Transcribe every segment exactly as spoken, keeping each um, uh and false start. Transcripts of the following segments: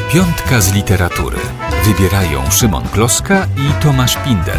Piątka z literatury. Wybierają Szymon Gloszka i Tomasz Pindel.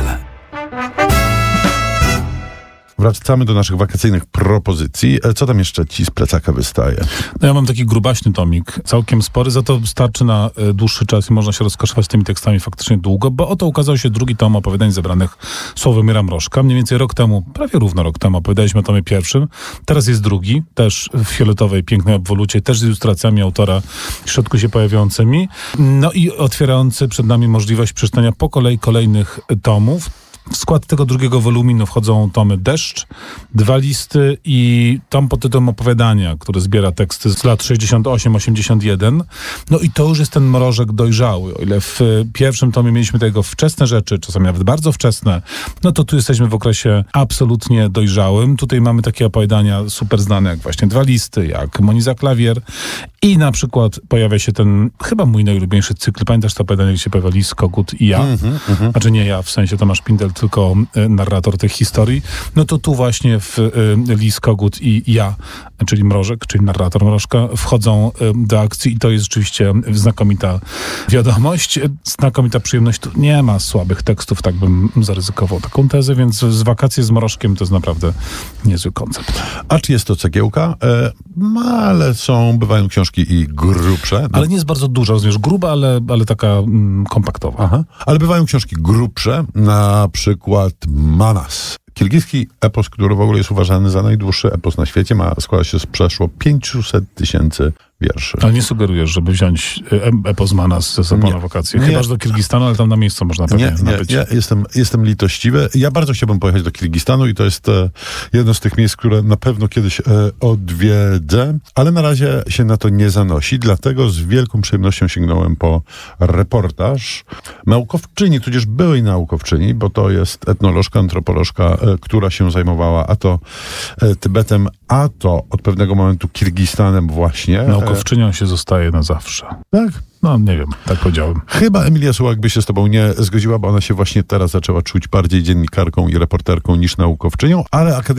Wracamy do naszych wakacyjnych propozycji. Co tam jeszcze ci z plecaka wystaje? No ja mam taki grubaśny tomik, całkiem spory, za to starczy na y, dłuższy czas i można się rozkoszować tymi tekstami faktycznie długo, bo oto ukazał się drugi tom opowiadań zebranych Sławomira Mrożka. Mniej więcej rok temu, prawie równo rok temu opowiadaliśmy o tomie pierwszym. Teraz jest drugi, też w fioletowej, pięknej obwolucie, też z ilustracjami autora w środku się pojawiającymi. No i otwierający przed nami możliwość przeczytania po kolei kolejnych tomów. W skład tego drugiego woluminu wchodzą tomy Deszcz, Dwa listy i tom pod tytułem Opowiadania, który zbiera teksty z lat sześćdziesiąt osiem osiemdziesiąt jeden. No i to już jest ten mrożek dojrzały. O ile w pierwszym tomie mieliśmy tego wczesne rzeczy, czasami nawet bardzo wczesne, no to tu jesteśmy w okresie absolutnie dojrzałym. Tutaj mamy takie opowiadania super znane, jak właśnie Dwa listy, jak Moniza Klawier i na przykład pojawia się ten, chyba mój najulubieńszy cykl. Pamiętasz to opowiadanie, gdzie się pojawia Lis, Kogut i ja? Mm-hmm, mm-hmm. Znaczy nie ja, w sensie Tomasz Pindel, tylko y, narrator tych historii. No to tu właśnie w y, Lis, Kogut i ja, czyli Mrożek, czyli narrator Mrożka, wchodzą y, do akcji i to jest rzeczywiście znakomita wiadomość, znakomita przyjemność. Tu nie ma słabych tekstów, tak bym zaryzykował taką tezę, więc z wakacje z Mrożkiem to jest naprawdę niezły koncept. A czy jest to cegiełka? E, ale są, bywają książki i grubsze. No. Ale nie jest bardzo duża, rozumiesz, gruba, ale, ale taka mm, kompaktowa. Aha. Ale bywają książki grubsze, na przykład Manas. Kirgiski epos, który w ogóle jest uważany za najdłuższy epos na świecie, ma składa się z przeszło pięćset tysięcy wierszy. Ale nie sugerujesz, żeby wziąć epos Manas ze sobą na wakacje. Chyba, że do Kirgistanu, ale tam na miejscu można pewnie nie, nabyć. Nie, ja jestem, jestem litościwy. Ja bardzo chciałbym pojechać do Kirgistanu i to jest e, jedno z tych miejsc, które na pewno kiedyś e, odwiedzę, ale na razie się na to nie zanosi, dlatego z wielką przyjemnością sięgnąłem po reportaż naukowczyni, tudzież byłej naukowczyni, bo to jest etnolożka, antropolożka, e, która się zajmowała a to e, Tybetem, a to od pewnego momentu Kirgistanem właśnie. Naukowczynią się zostaje na zawsze. Tak? No, nie wiem, tak powiedziałem. Chyba Emilia Sułak by się z tobą nie zgodziła, bo ona się właśnie teraz zaczęła czuć bardziej dziennikarką i reporterką niż naukowczynią, ale akademia